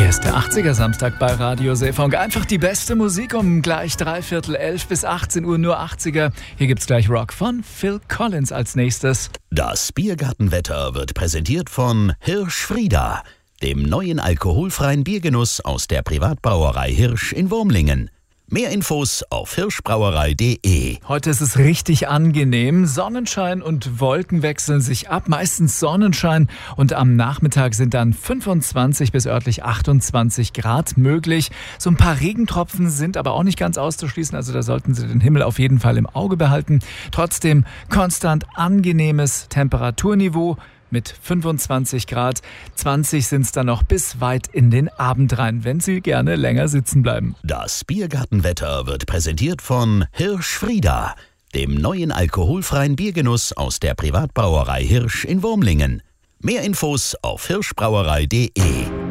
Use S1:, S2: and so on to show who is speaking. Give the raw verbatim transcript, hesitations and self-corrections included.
S1: Hier ist der achtziger Samstag bei Radio Seefunk. Einfach die beste Musik um gleich dreiviertel elf bis achtzehn Uhr, nur achtziger. Hier gibt's gleich Rock von Phil Collins als nächstes.
S2: Das Biergartenwetter wird präsentiert von Hirsch Frieda, dem neuen alkoholfreien Biergenuss aus der Privatbrauerei Hirsch in Wurmlingen. Mehr Infos auf hirschbrauerei punkt de.
S1: Heute ist es richtig angenehm. Sonnenschein und Wolken wechseln sich ab. Meistens Sonnenschein und am Nachmittag sind dann fünfundzwanzig bis örtlich achtundzwanzig Grad möglich. So ein paar Regentropfen sind aber auch nicht ganz auszuschließen. Also da sollten Sie den Himmel auf jeden Fall im Auge behalten. Trotzdem konstant angenehmes Temperaturniveau mit fünfundzwanzig Grad. zwanzig sind es dann noch bis weit in den Abend rein, wenn Sie gerne länger sitzen bleiben.
S2: Das Biergartenwetter wird präsentiert von Hirsch Frieda, dem neuen alkoholfreien Biergenuss aus der Privatbrauerei Hirsch in Wurmlingen. Mehr Infos auf hirschbrauerei punkt de.